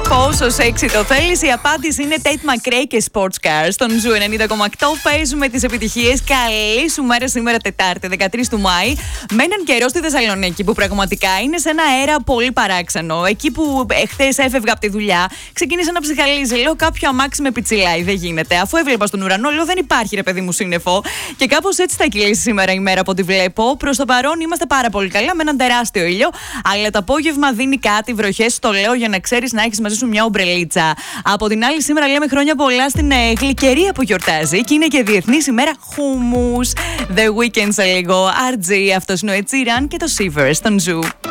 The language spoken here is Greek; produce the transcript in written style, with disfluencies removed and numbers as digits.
Πόσο σεξι το θέλεις? Η απάντηση είναι Tate McRae και Sports Cars. Στον Ζου 90,8 παίζουμε τις επιτυχίες. Καλή σου μέρα σήμερα, Τετάρτη, 13 του Μάη. Με έναν καιρό στη Θεσσαλονίκη που πραγματικά είναι σε ένα αέρα πολύ παράξενο. Εκεί που χθες έφευγα από τη δουλειά, ξεκίνησα να ψυχαλίζει. Λέω κάποιο αμάξι με πιτσιλάει. Δεν γίνεται. Αφού έβλεπα στον ουρανό, λέω δεν υπάρχει ρε παιδί μου σύννεφο. Και κάπως έτσι θα κυλήσει σήμερα η μέρα από ό,τι βλέπω. Προς το παρόν είμαστε πάρα πολύ καλά με έναν τεράστιο ήλιο. Αλλά το απόγευμα δίνει κάτι βροχές. Το λέω για να ξέρεις να έχεις μαζί σου μια ομπρελίτσα. Από την άλλη, σήμερα λέμε χρόνια πολλά στην γλυκερία που γιορτάζει και είναι και Διεθνής ημέρα χούμους. The Weeknd σε λίγο. RG, αυτός είναι ο Ed Sheeran και το Shivers στον Ζου.